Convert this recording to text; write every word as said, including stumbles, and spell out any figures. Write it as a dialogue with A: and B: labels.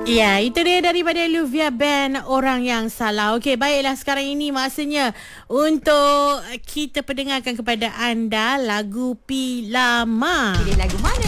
A: Ya, itu dia daripada Luvia Band, Orang Yang Salah. Okey, baiklah, sekarang ini masanya untuk kita perdengarkan kepada anda lagu Pi Lama.
B: Pilih lagu mana?